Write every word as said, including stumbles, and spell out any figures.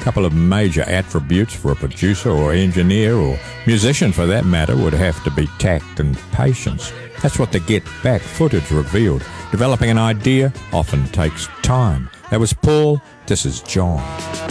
A couple of major attributes for a producer or engineer or musician for that matter would have to be tact and patience. That's what the Get Back footage revealed. Developing an idea often takes time. That was Paul, this is John.